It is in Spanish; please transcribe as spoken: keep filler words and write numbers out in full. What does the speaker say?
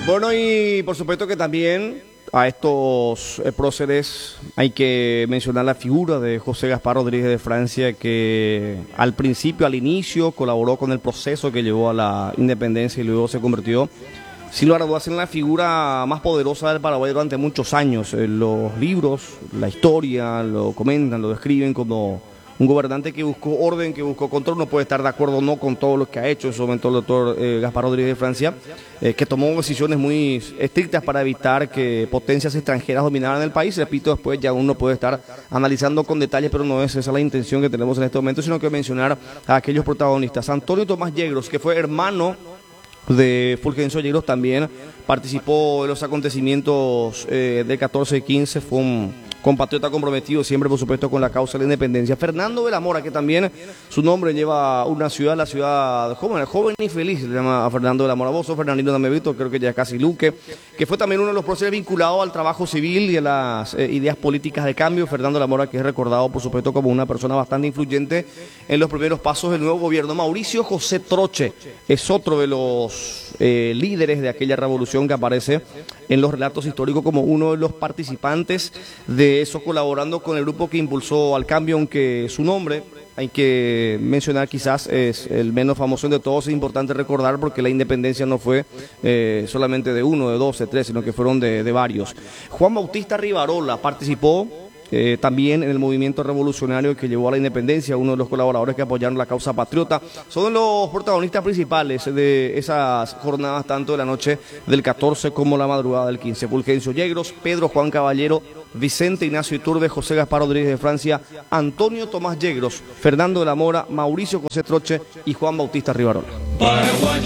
Bueno, y por supuesto que también a estos eh, próceres hay que mencionar la figura de José Gaspar Rodríguez de Francia, que al principio, al inicio, colaboró con el proceso que llevó a la independencia y luego se convirtió, sin lugar a dudas, en la figura más poderosa del Paraguay durante muchos años. Eh, los libros, la historia, lo comentan, lo describen como un gobernante que buscó orden, que buscó control. No puede estar de acuerdo o no con todo lo que ha hecho en su momento el doctor eh, Gaspar Rodríguez de Francia, eh, que tomó decisiones muy estrictas para evitar que potencias extranjeras dominaran el país. Repito, después ya uno puede estar analizando con detalle, pero no es esa la intención que tenemos en este momento, sino que mencionar a aquellos protagonistas. Antonio Tomás Yegros, que fue hermano de Fulgencio Yegros, también participó en los acontecimientos eh, de catorce y quince, fue un compatriota comprometido siempre, por supuesto, con la causa de la independencia. Fernando de la Mora, que también su nombre lleva una ciudad, la ciudad joven, joven y feliz, se llama a Fernando de la Mora. Vos sos Fernandino también, Víctor, creo que ya es casi Luque, que fue también uno de los próceres vinculados al trabajo civil y a las eh, ideas políticas de cambio. Fernando de la Mora, que es recordado, por supuesto, como una persona bastante influyente en los primeros pasos del nuevo gobierno. Mauricio José Troche es otro de los eh, líderes de aquella revolución que aparece en los relatos históricos como uno de los participantes de eso, colaborando con el grupo que impulsó al cambio, aunque su nombre, hay que mencionar, quizás es el menos famoso de todos. Es importante recordar porque la independencia no fue eh, solamente de uno, de dos, de tres, sino que fueron de, de varios. Juan Bautista Rivarola participó Eh, también en el movimiento revolucionario que llevó a la independencia, uno de los colaboradores que apoyaron la causa patriota. Son los protagonistas principales de esas jornadas, tanto de la noche del catorce como la madrugada del quince. Fulgencio Yegros, Pedro Juan Caballero, Vicente Ignacio Iturbe, José Gaspar Rodríguez de Francia, Antonio Tomás Yegros, Fernando de la Mora, Mauricio José Troche y Juan Bautista Rivarola.